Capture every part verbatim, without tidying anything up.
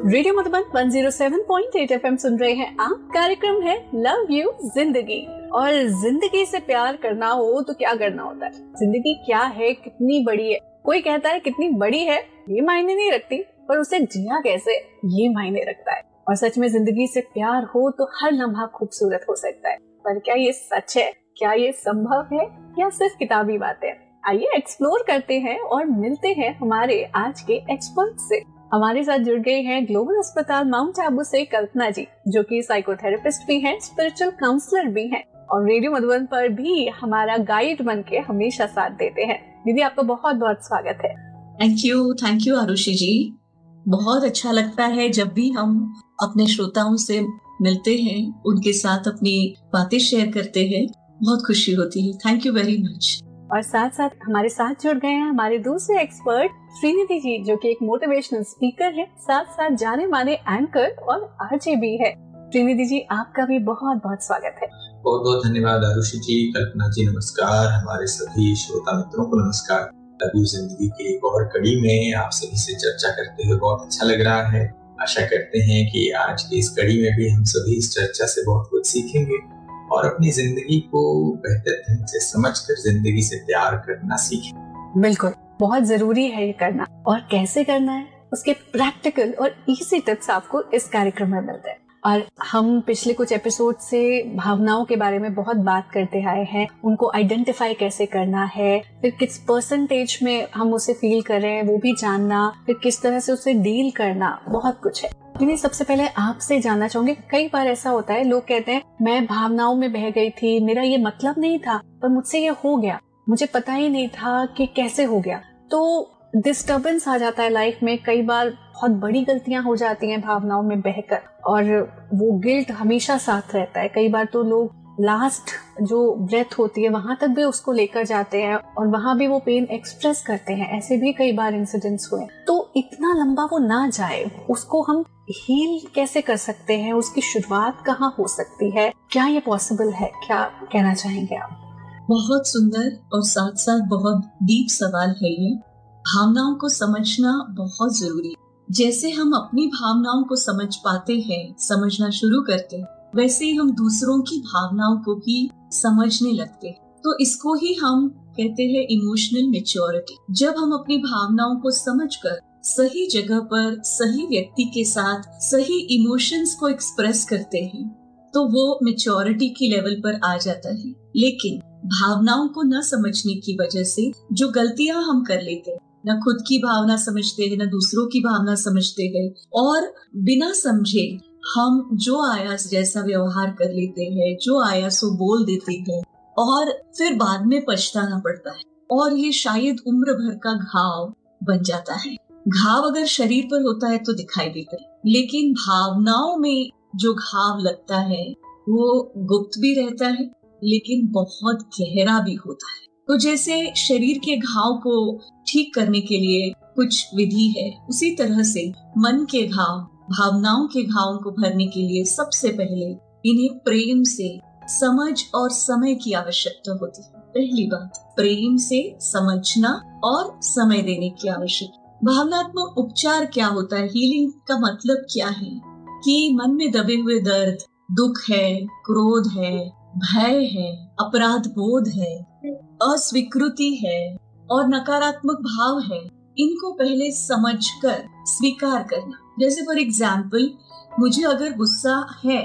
Radio Madhuban एक सौ सात पॉइंट आठ एफएम सुन रहे हैं आप। कार्यक्रम है लव यू जिंदगी। और जिंदगी से प्यार करना हो तो क्या करना होता है? जिंदगी क्या है, कितनी बड़ी है? कोई कहता है कितनी बड़ी है, ये मायने नहीं रखती, पर उसे जिया कैसे ये मायने रखता है। और सच में जिंदगी से प्यार हो तो हर लम्हा खूबसूरत हो सकता है। पर क्या ये सच है? क्या ये संभव है या सिर्फ किताबी बातें? आइए एक्सप्लोर करते हैं और मिलते हैं हमारे आज के एक्सपर्ट से। हमारे साथ जुड़ गए हैं ग्लोबल अस्पताल माउंट आबू से कल्पना जी, जो कि साइकोथेरेपिस्ट भी हैं, स्पिरिचुअल काउंसलर भी हैं और रेडियो मधुबन पर भी हमारा गाइड बन के हमेशा साथ देते हैं। दीदी, आपका बहुत बहुत स्वागत है। Thank you thank you Arushi जी। बहुत अच्छा लगता है जब भी हम अपने श्रोताओं से मिलते हैं, उनके साथ अपनी बातें शेयर करते हैं, बहुत खुशी होती है। Thank you very much. और साथ साथ हमारे साथ जुड़ गए हैं हमारे दूसरे एक्सपर्ट श्रीनिधि जी, जो कि एक मोटिवेशनल स्पीकर है, साथ साथ जाने माने एंकर और आरजे भी है। श्रीनिधि जी, आपका भी बहुत बहुत स्वागत है। बहुत बहुत धन्यवाद आरुषि जी। कल्पना जी नमस्कार। हमारे सभी श्रोता मित्रों को नमस्कार। लव यू जिंदगी की एक और कड़ी में आप सभी से चर्चा करते हुए बहुत अच्छा लग रहा है। आशा करते हैं कि आज की इस कड़ी में भी हम सभी इस चर्चा से बहुत कुछ सीखेंगे और अपनी जिंदगी को बेहतर ढंग से समझकर जिंदगी से प्यार करना सीखें। बिल्कुल, बहुत जरूरी है ये करना। और कैसे करना है, उसके प्रैक्टिकल और इजी टिप्स आपको इस कार्यक्रम में मिलते हैं। और हम पिछले कुछ एपिसोड से भावनाओं के बारे में बहुत बात करते आए हैं, उनको आइडेंटिफाई कैसे करना है, फिर किस परसेंटेज में हम उसे फील कर रहे हैं वो भी जानना, फिर किस तरह से उसे डील करना, बहुत कुछ है। लेकिन सबसे पहले आपसे जानना चाहूंगी, कई बार ऐसा होता है, लोग कहते हैं मैं भावनाओं में बह गई थी, मेरा ये मतलब नहीं था पर मुझसे ये हो गया, मुझे पता ही नहीं था कि कैसे हो गया। तो डिस्टर्बेंस आ जाता है लाइफ में। कई बार बहुत बड़ी गलतियां हो जाती हैं भावनाओं में बहकर, और वो गिल्ट हमेशा साथ रहता है। कई बार तो लोग लास्ट जो ब्रेथ होती है वहां तक भी उसको लेकर जाते हैं और वहां भी वो पेन एक्सप्रेस करते हैं। ऐसे भी कई बार इंसिडेंट्स हुए। तो इतना लंबा वो ना जाए, उसको हम हील कैसे कर सकते हैं? उसकी शुरुआत कहाँ हो सकती है? क्या ये पॉसिबल है? क्या कहना चाहेंगे आप? बहुत सुंदर और साथ साथ बहुत डीप सवाल है ये। भावनाओं को समझना बहुत जरूरी है। जैसे हम अपनी भावनाओं को समझ पाते हैं, समझना शुरू करते हैं, वैसे ही हम दूसरों की भावनाओं को भी समझने लगते हैं। तो इसको ही हम कहते हैं इमोशनल मैच्योरिटी। जब हम अपनी भावनाओं को समझकर सही जगह पर सही व्यक्ति के साथ सही इमोशंस को एक्सप्रेस करते हैं तो वो मैच्योरिटी की लेवल पर आ जाता है। लेकिन भावनाओं को न समझने की वजह से जो गलतियां हम कर लेते हैं, न खुद की भावना समझते हैं, न दूसरों की भावना समझते हैं, और बिना समझे हम जो आया जैसा व्यवहार कर लेते हैं, जो आया सो बोल देते हैं, और फिर बाद में पछताना पड़ता है। और ये शायद उम्र भर का घाव बन जाता है। घाव अगर शरीर पर होता है तो दिखाई देता है, लेकिन भावनाओं में जो घाव लगता है वो गुप्त भी रहता है लेकिन बहुत गहरा भी होता है। तो जैसे शरीर के घाव को ठीक करने के लिए कुछ विधि है, उसी तरह से मन के घाव, भावनाओं के घावों को भरने के लिए सबसे पहले इन्हें प्रेम से, समझ और समय की आवश्यकता होती है। पहली बात, प्रेम से समझना और समय देने की आवश्यकता। भावनात्मक उपचार क्या होता है? हीलिंग का मतलब क्या है कि मन में दबे हुए दर्द, दुख है, क्रोध है, भय है, अपराध बोध है, अस्वीकृति है और नकारात्मक भाव है, इनको पहले समझकर स्वीकार करना। जैसे फॉर एग्जाम्पल, मुझे अगर गुस्सा है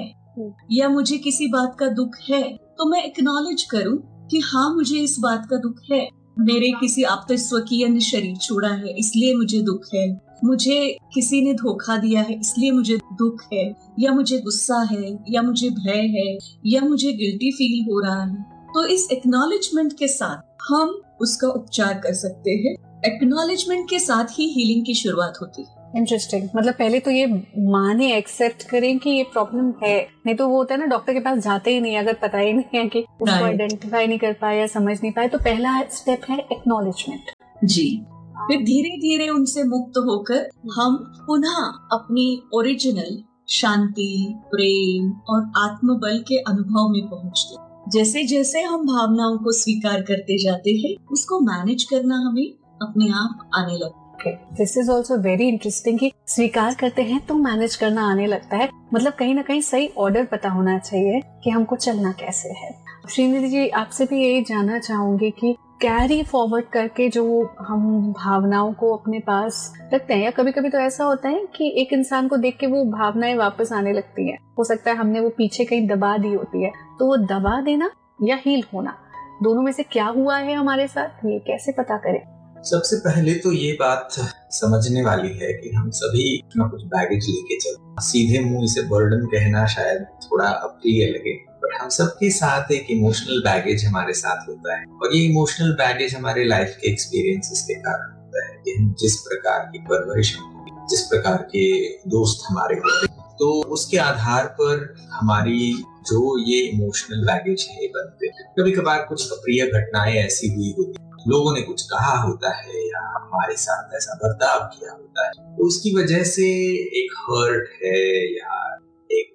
या मुझे किसी बात का दुख है तो मैं एक्नॉलेज करूं कि हाँ, मुझे इस बात का दुख है, मेरे किसी आप्तस्वकीय ने शरीर छोड़ा है इसलिए मुझे दुख है, मुझे किसी ने धोखा दिया है इसलिए मुझे दुख है, या मुझे गुस्सा है, या मुझे भय है, या मुझे गिल्टी फील हो रहा है। तो इस एक्नॉलेजमेंट के साथ हम उसका उपचार कर सकते हैं। एक्नॉलेजमेंट के साथ ही हीलिंग की शुरुआत होती है। इंटरेस्टिंग। मतलब पहले तो ये माने, एक्सेप्ट करें कि ये प्रॉब्लम है। नहीं तो वो होता है ना, डॉक्टर के पास जाते ही नहीं अगर पता ही नहीं है कि उसको आइडेंटिफाई नहीं कर पाए या समझ नहीं पाए। तो पहला स्टेप है एक्नॉलेजमेंट। जी। फिर धीरे धीरे उनसे मुक्त होकर हम पुनः अपनी ओरिजिनल शांति, प्रेम और आत्मबल के अनुभव में पहुंचते। जैसे जैसे हम भावनाओं को स्वीकार करते जाते हैं, उसको मैनेज करना हमें अपने आप आने लगता है। Okay, this is also very interesting कि स्वीकार करते हैं तो मैनेज करना आने लगता है। मतलब कहीं ना कहीं सही ऑर्डर पता होना चाहिए कि हमको चलना कैसे है। श्रीनिधि जी, आपसे भी यही जानना चाहूंगी कि कैरी फॉरवर्ड करके जो हम भावनाओं को अपने पास रखते हैं, या कभी कभी तो ऐसा होता है कि एक इंसान को देख के वो भावनाएं वापस आने लगती हैं, हो सकता है हमने वो पीछे कहीं दबा दी होती है, तो वो दबा देना या हील होना, दोनों में से क्या हुआ है हमारे साथ, ये कैसे पता करें? सबसे पहले तो ये बात समझने वाली है कि हम सभी अपना कुछ बैगेज लेके चलते। सीधे मुंह इसे बर्डन कहना शायद थोड़ा अप्रिय लगे, बट हम सबके साथ एक इमोशनल बैगेज हमारे साथ होता है, और ये इमोशनल बैगेज हमारे लाइफ के एक्सपीरियंसेस के कारण होता है कि हम जिस प्रकार की परवरिश, जिस प्रकार के दोस्त हमारे होते हैं, तो उसके आधार पर हमारी जो ये इमोशनल बैगेज है बनते हैं। कभी कभार कुछ अप्रिय घटनाएं ऐसी हुई होती, लोगों ने कुछ कहा होता है या हमारे साथ ऐसा बर्ताव किया होता है, तो उसकी वजह से एक हर्ट है या एक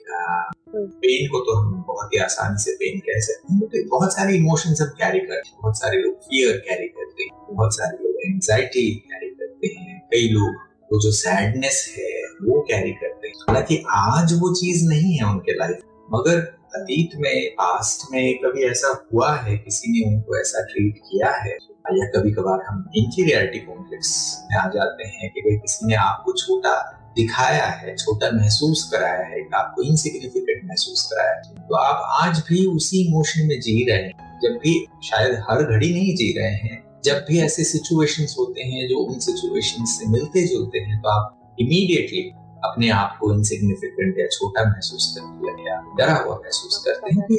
पेन को तो हम बहुत ही आसानी से पेन कह सकते हैं, तो बहुत सारे इमोशंस हम कैरी करते हैं। बहुत सारे लोग फियर कैरी करते हैं, बहुत सारे लोग एंजाइटी कैरी करते हैं, कई लोग वो जो सैडनेस है वो कैरी करते हैं। हालांकि आज वो चीज नहीं है उनके लाइफ, मगर अतीत में, पास्ट में कभी ऐसा हुआ है, किसी ने उनको ऐसा ट्रीट किया है, या कभी कभार हम इंफीरियरिटी कॉम्प्लेक्स में आ जाते हैं कि भाई किसी ने आपको छोटा दिखाया है, छोटा महसूस कराया है, आपको इनसिग्निफिकेंट महसूस कराया है, तो आप आज भी उसी इमोशन में जी रहे हैं। जब भी, शायद हर घड़ी नहीं जी रहे हैं, जब भी ऐसे सिचुएशंस होते हैं जो उन सिचुएशंस से मिलते जुलते हैं, तो आप इमीडिएटली अपने आप को इनसिग्निफिकेंट या छोटा महसूस करने लगे, या डरा हुआ महसूस करते हैं।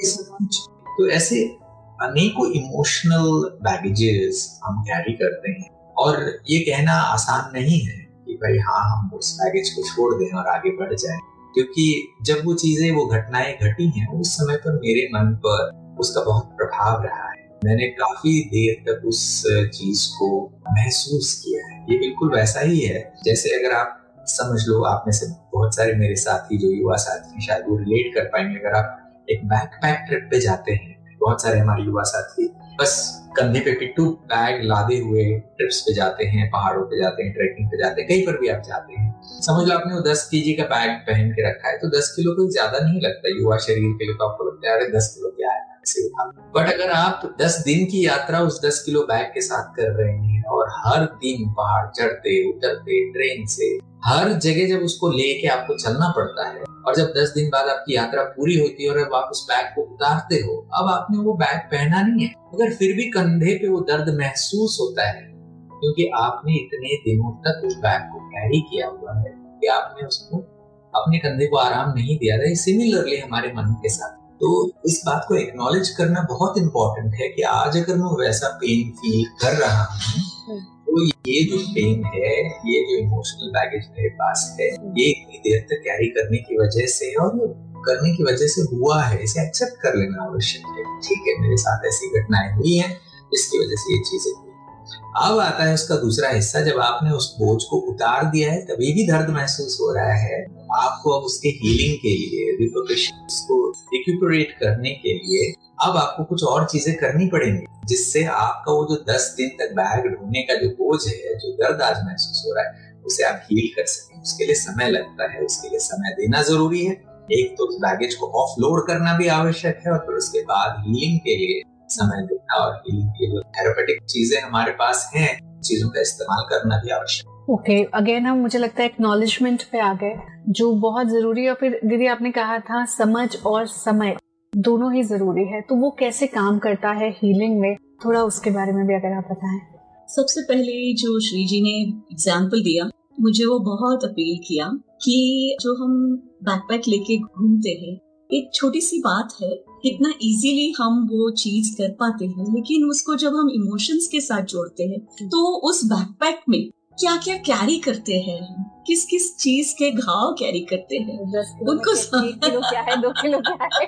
तो ऐसे अनेकों इमोशनल बैगेजेस हम कैरी करते हैं, और ये कहना आसान नहीं है कि भाई हाँ हम उस बैगेज को छोड़ दें और आगे बढ़ जाएं, क्योंकि जब वो चीजें, वो घटनाएं घटी हैं, उस समय पर मेरे मन पर उसका बहुत प्रभाव रहा है। मैंने काफी देर तक उस चीज को महसूस किया है। ये बिल्कुल वैसा ही है जैसे, अगर आप समझ लो, आप में से बहुत सारे मेरे साथी, जो युवा साथी हैं, शायद वो रिलेट कर पाएंगे। अगर आप एक बैकपैक ट्रिप पे जाते हैं, बहुत सारे हमारे युवा साथी बस कंधे पे पिट्ठू बैग लादे हुए ट्रिप्स पे जाते हैं, पहाड़ों पे जाते हैं, ट्रैकिंग पे जाते हैं, कहीं पर भी आप जाते हैं, समझ लो आपने वो दस केजी का बैग पहन के रखा है, तो दस किलो कोई ज्यादा नहीं लगता युवा शरीर के लिए, तो आपको लगता है अरे दस किलो क्या है, ऐसे उठा। बट अगर आप दस दिन की यात्रा उस दस किलो बैग के साथ कर रहे हैं, और हर दिन पहाड़ चढ़ते उतरते, ट्रेन से हर जगह जब उसको लेके आपको चलना पड़ता है, और जब दस दिन बाद आपकी यात्रा पूरी होती है और अब आप उस बैग को उतारते हो, अब आपने वो बैग पहना नहीं है, मगर फिर भी कंधे पे वो दर्द महसूस होता है, क्योंकि आपने इतने दिनों तक उस बैग को कैरी किया हुआ है कि आपने उसको, अपने कंधे को आराम नहीं दिया था। सिमिलरली हमारे मन के साथ, तो इस बात को एक्नॉलेज करना बहुत इंपॉर्टेंट है कि आज अगर मैं वैसा पेन फील कर रहा हूँ, तो ये जो पेन है, ये जो इमोशनल बैगेज मेरे पास है, ये इतनी देर तक कैरी करने की वजह से और करने की वजह से हुआ है, इसे एक्सेप्ट कर लेना आवश्यक है। ठीक है, मेरे साथ ऐसी घटनाएं हुई हैं, इसकी वजह से ये चीजें हुई। अब आता है उसका दूसरा हिस्सा, जब आपने उस बोझ को उतार दिया है, तभी भी दर्द महसूस हो रहा है, आपको अब उसके हीलिंग के लिए, रिकवरेशन को रिक्यूपरेट करने के लिए अब आपको कुछ और चीजें करनी पड़ेंगी, जिससे आपका वो जो दस दिन तक बैग ढूंढने का जो बोझ है, जो दर्द आज महसूस हो रहा है, उसे आप हील कर सकें। उसके लिए समय लगता है, उसके लिए समय देना जरूरी है। एक तो उस बैगेज को ऑफलोड करना भी आवश्यक है, और फिर उसके बाद हीलिंग के लिए समय देना, और हीलिंग के जो थेरेपेटिक चीजें हमारे पास हैं, चीजों का इस्तेमाल करना भी आवश्यक है। ओके, अगेन हम, मुझे लगता है एक्नॉलेजमेंट पे आ गए, जो बहुत जरूरी है। और फिर दीदी आपने कहा था समझ और समय दोनों ही जरूरी है, तो वो कैसे काम करता है हीलिंग में, थोड़ा उसके बारे में भी अगर आप बताएं। सबसे पहले जो श्री जी ने एग्जाम्पल दिया, मुझे वो बहुत अपील किया कि जो हम बैकपैक लेके घूमते हैं, एक छोटी सी बात है, कितना इजीली हम वो चीज कर पाते हैं, लेकिन उसको जब हम इमोशंस के साथ जोड़ते हैं, तो उस बैकपैक में क्या क्या कैरी करते हैं, किस किस चीज के घाव कैरी करते हैं, उनको एक किलो क्या है, दो किलो क्या है,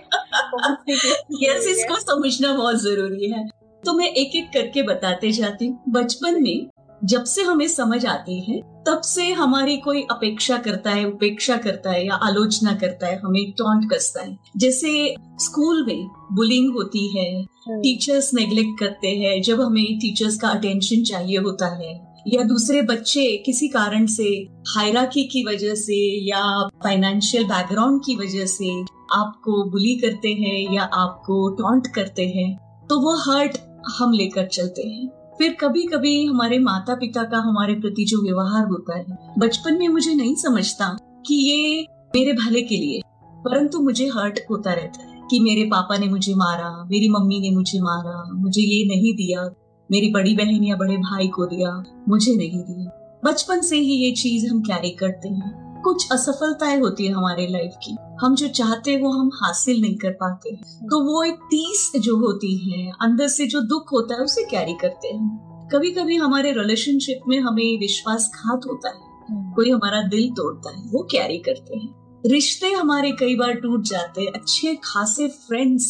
यस, इसको समझना बहुत जरूरी है। तो मैं एक एक करके बताते जाती हूँ। बचपन में जब से हमें समझ आती है, तब से हमारी कोई अपेक्षा करता है, उपेक्षा करता है या आलोचना करता है, हमें टॉन्ट कसता है। जैसे स्कूल में बुलिंग होती है, टीचर्स नेग्लेक्ट करते हैं जब हमें टीचर्स का अटेंशन चाहिए होता है, या दूसरे बच्चे किसी कारण से, हायरार्की की वजह से या फाइनेंशियल बैकग्राउंड की वजह से आपको बुली करते हैं या आपको टॉन्ट करते हैं, तो वो हर्ट हम लेकर चलते हैं। फिर कभी कभी हमारे माता पिता का हमारे प्रति जो व्यवहार होता है, बचपन में मुझे नहीं समझता कि ये मेरे भले के लिए, परंतु मुझे हर्ट होता रहता है कि मेरे पापा ने मुझे मारा, मेरी मम्मी ने मुझे मारा, मुझे ये नहीं दिया, मेरी बड़ी बहन या बड़े भाई को दिया, मुझे नहीं दिया। बचपन से ही ये चीज हम कैरी करते हैं। कुछ असफलताएं होती है हमारे लाइफ की, हम जो चाहते हैं वो हम हासिल नहीं कर पाते, तो वो एक तीस जो होती है अंदर से, जो दुख होता है, उसे कैरी करते हैं। कभी कभी हमारे रिलेशनशिप में हमें विश्वासघात होता है, कोई हमारा दिल तोड़ता है, वो कैरी करते हैं। रिश्ते हमारे कई बार टूट जाते हैं, अच्छे खासे फ्रेंड्स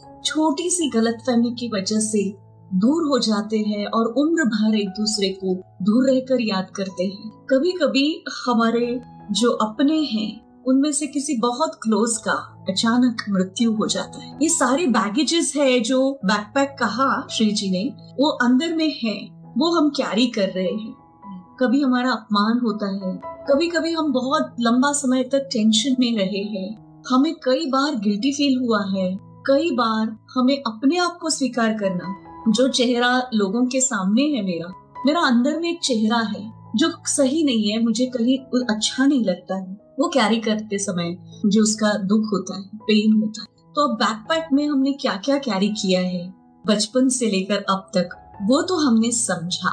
छोटी सी गलतफहमी की वजह से दूर हो जाते हैं और उम्र भर एक दूसरे को दूर रहकर याद करते हैं। कभी कभी हमारे जो अपने हैं उनमें से किसी बहुत क्लोज का अचानक मृत्यु हो जाता है। ये सारे बैगेजेस है जो बैकपैक कहा श्री जी ने, वो अंदर में है, वो हम कैरी कर रहे हैं। कभी हमारा अपमान होता है, कभी कभी हम बहुत लंबा समय तक टेंशन में रहे हैं, हमें कई बार गिल्टी फील हुआ है, कई बार हमें अपने आप को स्वीकार करना, जो चेहरा लोगों के सामने है मेरा मेरा अंदर में एक चेहरा है जो सही नहीं है, मुझे कहीं अच्छा नहीं लगता है, वो कैरी करते समय मुझे उसका दुख होता है, पेन होता है। तो अब बैकपैक में हमने क्या क्या कैरी किया है बचपन से लेकर अब तक, वो तो हमने समझा।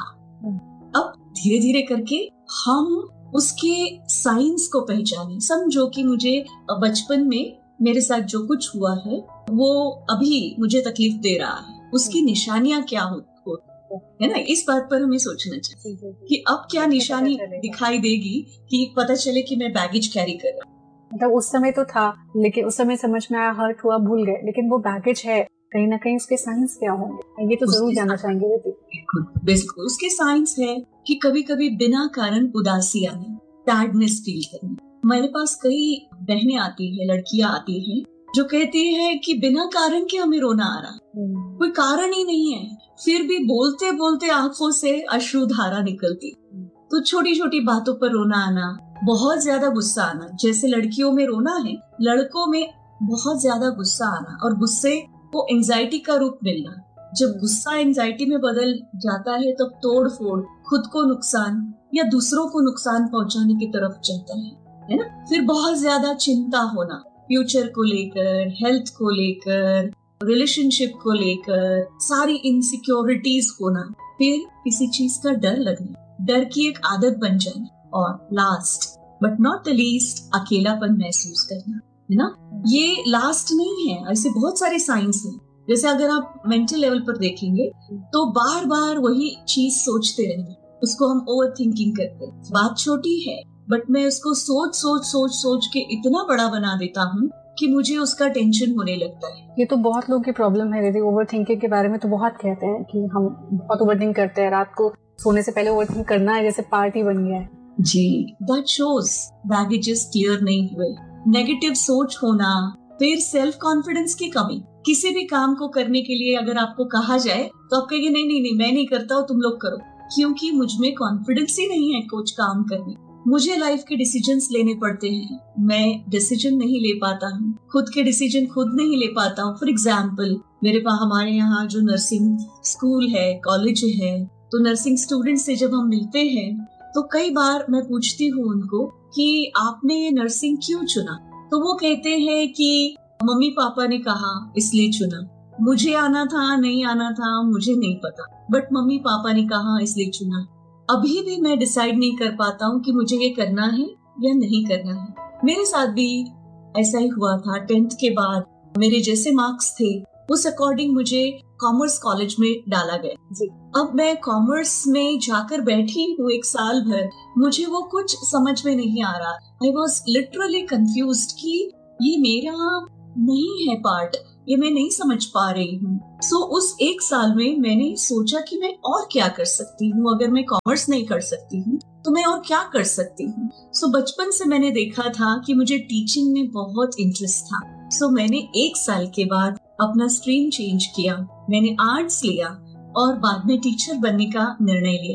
अब धीरे धीरे करके हम उसके साइंस को पहचाने। समझो कि मुझे बचपन में मेरे साथ जो कुछ हुआ है वो अभी मुझे तकलीफ दे रहा है, उसकी निशानियां क्या हो, हो है ना। इस बात पर हमें सोचना चाहिए कि अब क्या निशानी दिखाई देगी कि पता चले कि मैं बैगेज कैरी कर रहा हूँ। मतलब उस समय तो था, लेकिन उस समय समझ में आया, हर्ट हुआ, भूल गए, लेकिन वो बैगेज है, कहीं ना कहीं उसके साइंस क्या होंगे, ये तो जरूर जानना चाहेंगे। बिल्कुल, उसके साइंस है कि कभी कभी बिना कारण उदासी आना, सैडनेस फील करना। मेरे पास कई बहनें आती है, लड़कियां आती हैं जो कहती है कि बिना कारण के हमें रोना आ रहा, कोई कारण ही नहीं है, फिर भी बोलते बोलते आंखों से अश्रुधारा निकलती। तो छोटी छोटी बातों पर रोना आना, बहुत ज्यादा गुस्सा आना, जैसे लड़कियों में रोना है, लड़कों में बहुत ज्यादा गुस्सा आना, और गुस्से को एंजाइटी का रूप मिलना। जब गुस्सा एंजाइटी में बदल जाता है तब तो तोड़ फोड़, खुद को नुकसान या दूसरों को नुकसान पहुंचाने की तरफ चलता है, है ना। फिर बहुत ज्यादा चिंता होना, फ्यूचर को लेकर, हेल्थ को लेकर, रिलेशनशिप को लेकर, सारी इनसिक्योरिटीज होना, फिर किसी चीज का डर लगना, डर की एक आदत बन जाना, और last but not the least अकेलापन महसूस करना, है ना। ये लास्ट नहीं है, ऐसे बहुत सारे साइंस हैं। जैसे अगर आप मेंटल लेवल पर देखेंगे तो बार बार वही चीज सोचते रहना, उसको हम ओवर थिंकिंग करते हैं। बात छोटी है बट मैं उसको सोच सोच सोच सोच के इतना बड़ा बना देता हूँ कि मुझे उसका टेंशन होने लगता है। ये तो बहुत लोगों की प्रॉब्लम है दीदी। ओवर थिंकिंग के बारे में तो बहुत कहते हैं कि हम बहुत ओवर थिंक करते हैं, रात को सोने से पहले ओवर थिंक करना है जैसे पार्टी बन गया है जी। दैट शोज बैगेजेस क्लियर नहीं हुए, नेगेटिव सोच होना, फिर सेल्फ कॉन्फिडेंस की कमी। किसी भी काम को करने के लिए अगर आपको कहा जाए तो आप कहेंगे नहीं नहीं नहीं मैं नहीं करता हूँ, तुम लोग करो, क्योंकि मुझ में कॉन्फिडेंस ही नहीं है कुछ काम करने। मुझे लाइफ के डिसीजंस लेने पड़ते हैं, मैं डिसीजन नहीं ले पाता हूँ, खुद के डिसीजन खुद नहीं ले पाता हूँ। फॉर एग्जाम्पल मेरे पास हमारे यहाँ जो नर्सिंग स्कूल है, कॉलेज है, तो नर्सिंग स्टूडेंट से जब हम मिलते हैं तो कई बार मैं पूछती हूँ उनको कि आपने ये नर्सिंग क्यों चुना, तो वो कहते हैं कि मम्मी पापा ने कहा इसलिए चुना, मुझे आना था नहीं आना था मुझे नहीं पता, बट मम्मी पापा ने कहा इसलिए चुना। अभी भी मैं डिसाइड नहीं कर पाता हूँ कि मुझे ये करना है या नहीं करना है। मेरे साथ भी ऐसा ही हुआ था। टेंथ के बाद मेरे जैसे मार्क्स थे उस अकॉर्डिंग मुझे कॉमर्स कॉलेज में डाला गया जी। अब मैं कॉमर्स में जाकर बैठी हूँ एक साल भर, मुझे वो कुछ समझ में नहीं आ रहा। आई वॉज लिटरली कंफ्यूज्ड कि ये मेरा नहीं है पार्ट, ये मैं नहीं समझ पा रही हूँ। सो so, उस एक साल में मैंने सोचा कि मैं और क्या कर सकती हूँ, अगर मैं कॉमर्स नहीं कर सकती हूँ तो मैं और क्या कर सकती हूँ। सो so, बचपन से मैंने देखा था कि मुझे टीचिंग में बहुत इंटरेस्ट था। सो so, मैंने एक साल के बाद अपना स्ट्रीम चेंज किया, मैंने आर्ट्स लिया और बाद में टीचर बनने का निर्णय लिया।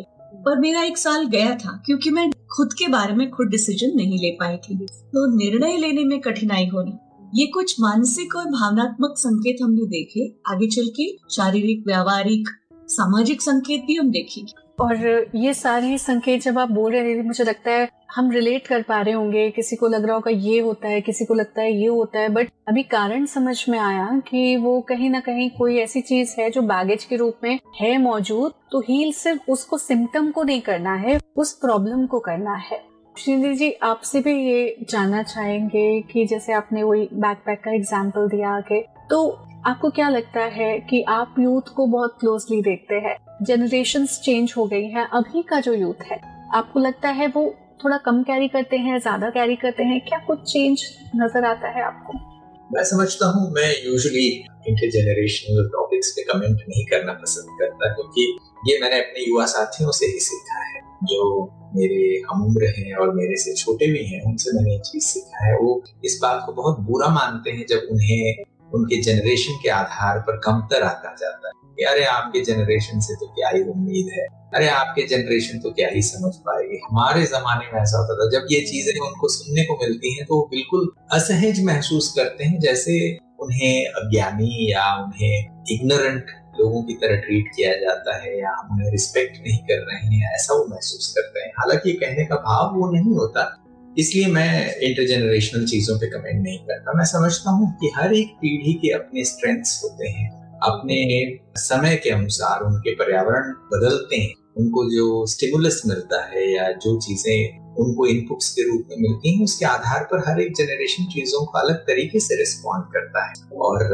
पर मेरा एक साल गया था क्योंकि मैं खुद के बारे में खुद डिसीजन नहीं ले पाई थी, तो निर्णय लेने में कठिनाई होनी। ये कुछ मानसिक और भावनात्मक संकेत हमने देखे, आगे चल के शारीरिक, व्यावहारिक, सामाजिक संकेत भी हम देखेंगे। और ये सारे संकेत जब आप बोल रहे थे, मुझे लगता है हम रिलेट कर पा रहे होंगे। किसी को लग रहा होगा ये होता है, किसी को लगता है ये होता है, बट अभी कारण समझ में आया कि वो कहीं ना कहीं कोई ऐसी चीज है जो बैगेज के रूप में है मौजूद। तो हील सिर्फ उसको सिम्टम को नहीं करना है, उस प्रॉब्लम को करना है। श्रीनिधि जी, आपसे भी ये जानना चाहेंगे कि जैसे आपने वही बैकपैक का एग्जाम्पल दिया आगे, तो आपको क्या लगता है कि आप यूथ को बहुत क्लोजली देखते हैं, जनरेशन्स चेंज हो गई हैं, अभी का जो यूथ है आपको लगता है वो थोड़ा कम कैरी करते हैं, ज्यादा कैरी करते हैं, क्या कुछ चेंज नजर आता है आपको? मैं समझता हूँ, मैं यूजुअली इंटरजेनरेशनल टॉपिक्स पे कमेंट नहीं करना पसंद करता, क्योंकि ये मैंने अपने युवा साथियों से ही सीखा है जो मेरे हमउम्र हैं और मेरे से छोटे भी हैं। उनसे मैंने ये चीज सीखा है। वो इस बात को बहुत बुरा मानते हैं जब उन्हें उनके जनरेशन के आधार पर कमतर आता जाता है कि अरे आपके जनरेशन से तो क्या ही उम्मीद है, अरे आपके जनरेशन तो क्या ही समझ पाएगी, हमारे जमाने में ऐसा होता था। जब ये चीजें उनको सुनने को मिलती हैं तो वो बिल्कुल असहज महसूस करते हैं, जैसे उन्हें अज्ञानी या उन्हें इग्नोरेंट लोगों की तरह ट्रीट किया जाता है या हम उन्हें रिस्पेक्ट नहीं कर रहे हैं, ऐसा वो महसूस करते हैं। हालांकि ये कहने का भाव वो नहीं होता, इसलिए मैं इंटरजेनरेशनल चीजों पे कमेंट नहीं करता। मैं समझता हूँ कि हर एक पीढ़ी के अपने स्ट्रेंथ्स होते हैं, अपने समय के अनुसार उनके पर्यावरण बदलते हैं, उनको जो स्टिमुलस मिलता है या जो चीजें उनको इनपुट्स के रूप में मिलती हैं, उसके आधार पर हर एक जनरेशन चीजों को अलग तरीके से रिस्पॉन्ड करता है। और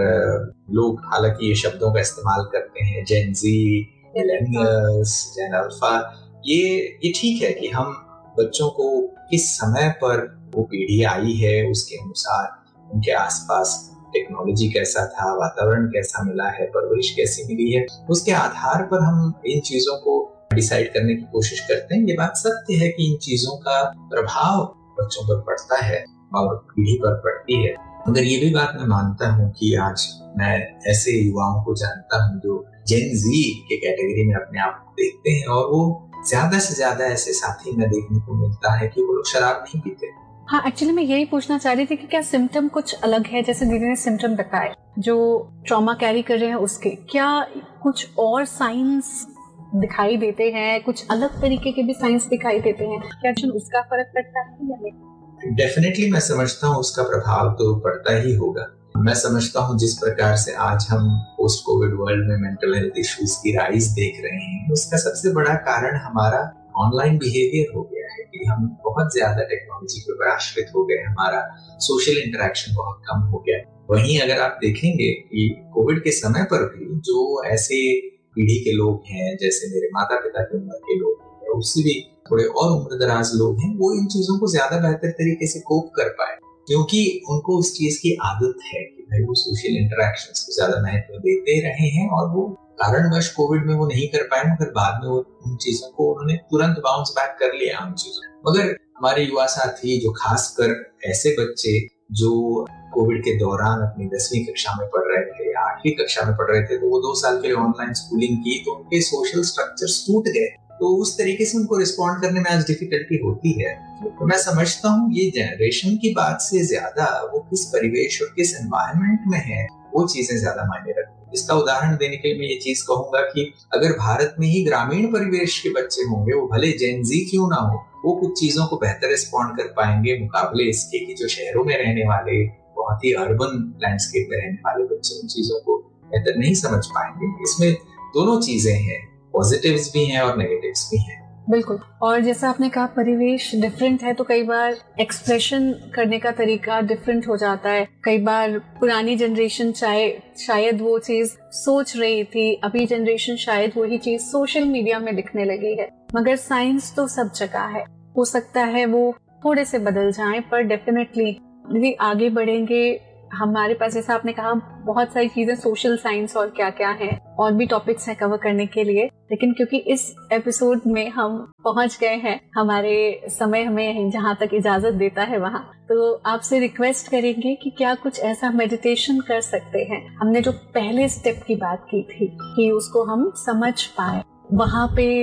लोग हालांकि ये शब्दों का इस्तेमाल करते हैं, जेन जी, मिलेनियल्स, जेन अल्फा, ये ये ठीक है कि हम बच्चों को किस समय पर वो पीढ़ी आई है उसके अनुसार उनके आसपास टेक्नोलॉजी कैसा था, वातावरण कैसा मिला है, परवरिश कैसी मिली है, उसके आधार पर हम इन चीजों को डिसाइड करने की कोशिश करते हैं। ये बात सत्य है कि इन चीजों का प्रभाव बच्चों पर पड़ता है और पीढ़ी पर पड़ती है। मगर ये भी बात मैं मानता हूँ कि आज मैं ऐसे युवाओं को जानता हूँ जो जेन जी के कैटेगरी में अपने आप को देखते हैं, और वो ज्यादा से ज्यादा ऐसे साथी में देखने को मिलता है कि वो लोग शराब नहीं पीते। हाँ, एक्चुअली मैं यही पूछना चाह रही थी कि क्या सिम्टम कुछ अलग है, जैसे दीदी ने सिम्टम बताए जो ट्रॉमा कैरी कर रहे हैं उसके, क्या कुछ और साइंस दिखाई देते हैं, कुछ अलग तरीके के भी साइंस दिखाई देते हैं, क्या उसका फर्क पड़ता है या नहीं? डेफिनेटली मैं समझता हूँ उसका प्रभाव तो पड़ता ही होगा। मैं समझता हूँ जिस प्रकार से आज हम पोस्ट कोविड वर्ल्ड में मेंटल हेल्थ इश्यूज की राइज देख रहे हैं, उसका सबसे बड़ा कारण हमारा ऑनलाइन बिहेवियर हो गया है कि हम बहुत ज्यादा टेक्नोलॉजी के ऊपर आश्रित हो गए, हमारा सोशल इंटरेक्शन बहुत कम हो गया। वहीं अगर आप देखेंगे कि कोविड के समय पर भी जो ऐसे पीढ़ी के लोग हैं, जैसे मेरे माता पिता की उम्र के लोग हैं, उससे भी थोड़े और उम्र दराज लोग हैं, वो इन चीजों को ज्यादा बेहतर तरीके से कोप कर पाए, क्योंकि उनको उस चीज की आदत है कि भाई वो सोशल इंटरेक्शंस को ज्यादा महत्व देते रहे हैं, और वो कारणवश कोविड में वो नहीं कर पाए, मगर बाद में वो उन चीजों को उन्होंने तुरंत बाउंस बैक कर लिया उन चीजों। मगर हमारे युवा साथी, जो खासकर ऐसे बच्चे जो कोविड के दौरान अपनी दसवीं कक्षा में पढ़ रहे थे या आठवीं कक्षा में पढ़ रहे थे, तो वो दो साल के लिए ऑनलाइन स्कूलिंग की, तो उनके सोशल स्ट्रक्चर्स टूट गए, तो उस तरीके से उनको रिस्पॉन्ड करने में आज डिफिकल्टी होती है। तो मैं समझता हूँ ये जनरेशन की बात से ज्यादा वो किस परिवेश और किस एनवायरनमेंट में है, वो चीजें ज्यादा मायने रखती हैं। इसका उदाहरण देने के लिए मैं ये चीज कहूंगा कि अगर भारत में ही ग्रामीण परिवेश के बच्चे होंगे, वो भले जेन जी क्यों ना हो, वो कुछ चीजों को बेहतर रिस्पॉन्ड कर पाएंगे मुकाबले इसके कि जो शहरों में रहने वाले, बहुत ही अर्बन लैंडस्केप में रहने वाले बच्चे उन चीजों को बेहतर नहीं समझ पाएंगे। इसमें दोनों चीजें हैं, पॉजिटिव्स भी हैं और नेगेटिव्स भी हैं। बिल्कुल। और जैसा आपने कहा परिवेश डिफरेंट है, तो कई बार एक्सप्रेशन करने का तरीका डिफरेंट हो जाता है। कई बार पुरानी जनरेशन चाहे शायद वो चीज सोच रही थी, अभी जनरेशन शायद वही चीज सोशल मीडिया में दिखने लगी है। मगर साइंस तो सब जगह है, हो सकता है वो थोड़े से बदल जाएं, पर डेफिनेटली यदि आगे बढ़ेंगे, हमारे पास जैसा आपने कहा बहुत सारी चीजें, सोशल साइंस और क्या क्या है, और भी टॉपिक्स हैं कवर करने के लिए, लेकिन क्योंकि इस एपिसोड में हम पहुंच गए हैं, हमारे समय हमें जहां तक इजाजत देता है वहां, तो आपसे रिक्वेस्ट करेंगे कि क्या कुछ ऐसा मेडिटेशन कर सकते हैं। हमने जो पहले स्टेप की बात की थी कि उसको हम समझ पाए, वहां पे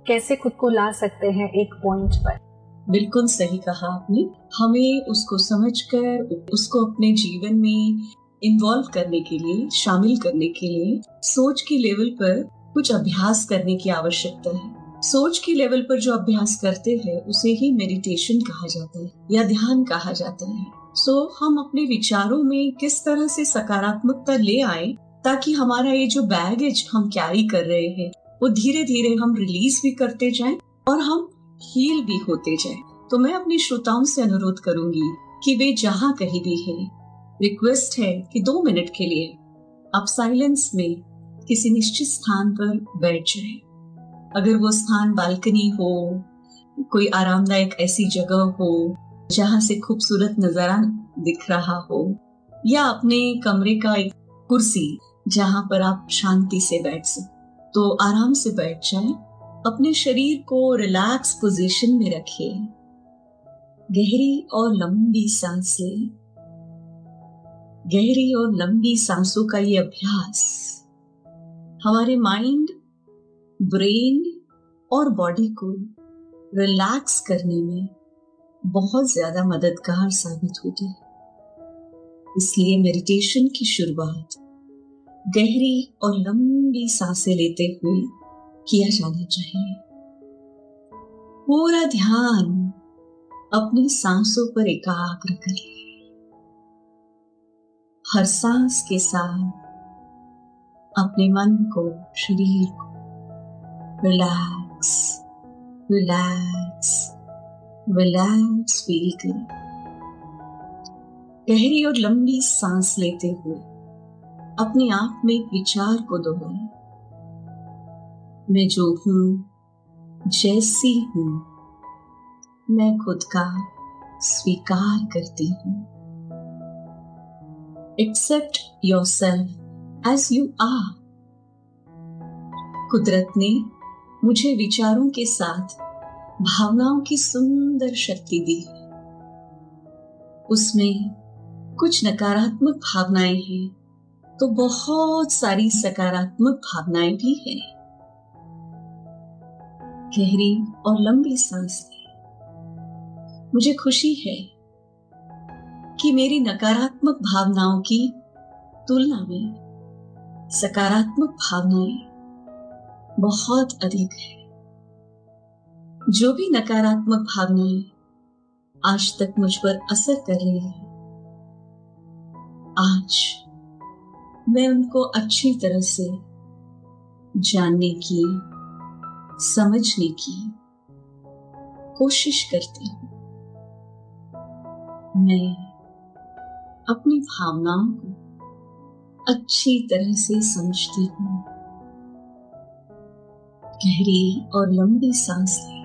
कैसे खुद को ला सकते हैं एक पॉइंट पर? बिल्कुल सही कहा आपने। हमें उसको समझकर उसको अपने जीवन में इन्वॉल्व करने के लिए, शामिल करने के लिए सोच की लेवल पर कुछ अभ्यास करने की आवश्यकता है। सोच की लेवल पर जो अभ्यास करते हैं उसे ही मेडिटेशन कहा जाता है या ध्यान कहा जाता है। सो so, हम अपने विचारों में किस तरह से सकारात्मकता ले आए ताकि हमारा ये जो बैगेज हम कैरी कर रहे हैं वो धीरे धीरे हम रिलीज भी करते जाएं और हम हील भी होते जाएं। तो मैं अपने श्रोताओं से अनुरोध करूंगी कि वे जहां कहीं भी हैं, रिक्वेस्ट है कि दो मिनट के लिए आप साइलेंस में किसी निश्चित स्थान पर बैठ जाएं। अगर वो स्थान बालकनी हो, कोई आरामदायक ऐसी जगह हो जहां से खूबसूरत नजारा दिख रहा हो, या अपने कमरे का एक कुर्सी जहां पर आप शांति से बैठ सकें, तो आराम से बैठ जाएं। अपने शरीर को रिलैक्स पोजीशन में रखें। गहरी और लंबी सांस लें। गहरी और लंबी सांसों का ये अभ्यास हमारे माइंड, ब्रेन और बॉडी को रिलैक्स करने में बहुत ज्यादा मददगार साबित होती है। इसलिए मेडिटेशन की शुरुआत गहरी और लंबी सांसें लेते हुए किया जाना चाहिए। पूरा ध्यान अपनी सांसों पर एकाग्र करें। हर सांस के साथ अपने मन को, शरीर को रिलैक्स रिलैक्स रिलैक्स फील करें। गहरी और लंबी सांस लेते हुए अपने आप में एक विचार को दोहराएं। मैं जो हूं, जैसी हूं, मैं खुद का स्वीकार करती हूं। Accept yourself as you are. कुदरत ने मुझे विचारों के साथ भावनाओं की सुंदर शक्ति दी है। उसमें कुछ नकारात्मक भावनाएं हैं तो बहुत सारी सकारात्मक भावनाएं भी हैं। गहरी और लंबी सांस लें। मुझे खुशी है कि मेरी नकारात्मक भावनाओं की तुलना में सकारात्मक भावनाएं बहुत अधिक है। जो भी नकारात्मक भावनाएं आज तक मुझ पर असर कर रही है, आज मैं उनको अच्छी तरह से जानने की, समझने की कोशिश करती हूँ। मैं अपनी भावनाओं को अच्छी तरह से समझती हूँ। गहरी और लंबी सांस लें।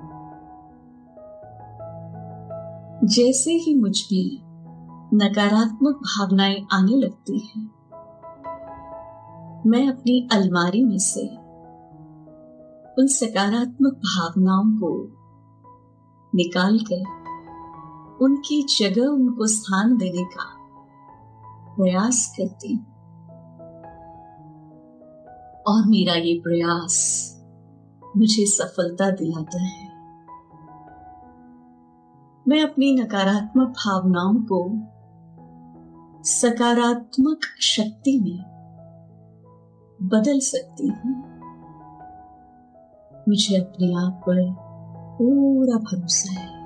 जैसे ही मुझ में नकारात्मक भावनाएं आने लगती हैं, मैं अपनी अलमारी में से उन सकारात्मक भावनाओं को निकालकर उनकी जगह उनको स्थान देने का प्रयास करती हूँ। और मेरा ये प्रयास मुझे सफलता दिलाता है। मैं अपनी नकारात्मक भावनाओं को सकारात्मक शक्ति में बदल सकती हूँ। मुझे अपने आप पर पूरा भरोसा है।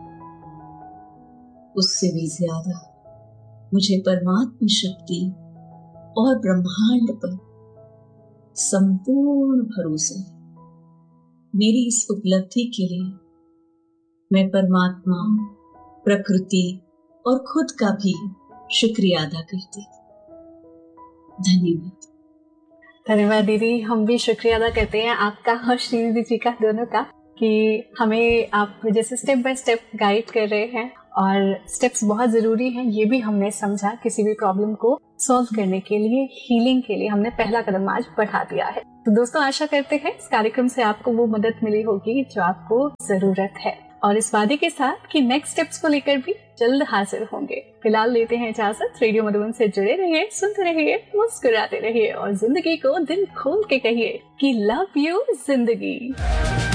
उससे भी ज्यादा मुझे परमात्मा शक्ति और ब्रह्मांड पर संपूर्ण भरोसा है। मेरी इस उपलब्धि के लिए मैं परमात्मा, प्रकृति और खुद का भी शुक्रिया अदा करती हूँ। धन्यवाद। धन्यवाद दीदी। हम भी शुक्रिया अदा करते हैं आपका और श्रीनिधि जी का, दोनों का, कि हमें आप जैसे स्टेप बाय स्टेप गाइड कर रहे हैं और स्टेप्स बहुत ज़रूरी हैं, ये भी हमने समझा। किसी भी प्रॉब्लम को सॉल्व करने के लिए, हीलिंग के लिए हमने पहला कदम आज बढ़ा दिया है। तो दोस्तों, आशा करते हैं इस कार्यक्रम से आपको वो मदद मिली होगी जो आपको ज़रूरत है, और इस वादे के साथ कि नेक्स्ट स्टेप्स को लेकर भी जल्द हाजिर होंगे। फिलहाल लेते हैं इजाजत। रेडियो मधुबन से जुड़े रहिए, सुनते रहिए, मुस्कुराते रहिए और जिंदगी को दिल खोल के कहिए कि लव यू जिंदगी।